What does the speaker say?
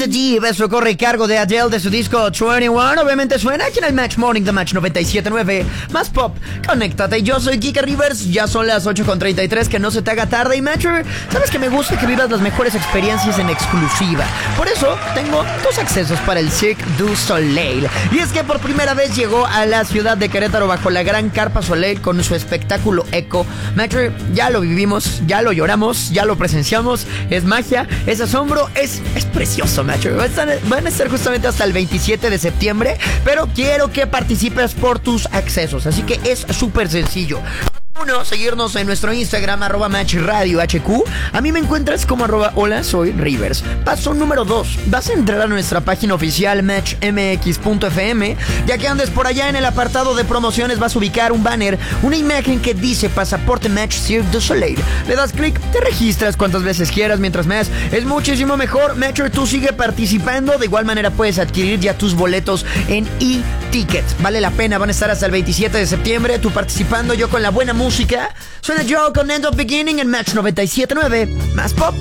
Deep, eso corre a cargo de Adele de su disco 21. Obviamente suena aquí en el Match Morning de Match 97.9. Más pop, conéctate. Yo soy Kike Rivers, ya son las 8:33, que no se te haga tarde. Y Matcher, sabes que me gusta que vivas las mejores experiencias en exclusiva. Por eso tengo 2 accesos para el Cirque du Soleil. Y es que por primera vez llegó a la ciudad de Querétaro bajo la gran Carpa Soleil con su espectáculo Echo. Matcher, ya lo vivimos, ya lo lloramos, ya lo presenciamos. Es magia, es asombro, es precioso, Matcher. Van a estar justamente hasta el 27 de septiembre, pero quiero que participes por tus accesos, así que es súper sencillo. 1, seguirnos en nuestro Instagram, @MatchRadioHQ. A mí me encuentras como @hola soy Rivers. Paso número 2, vas a entrar a nuestra página oficial matchmx.fm. Ya que andes por allá en el apartado de promociones, vas a ubicar un banner, una imagen que dice Pasaporte Match Cirque du Soleil. Le das clic, te registras cuantas veces quieras, mientras más es muchísimo mejor. Matcher, tú sigue participando. De igual manera puedes adquirir ya tus boletos en eTicket. Vale la pena, van a estar hasta el 27 de septiembre. Tú participando, yo con la buena música. Suena Joe con End of Beginning en Match 97.9. Más pop.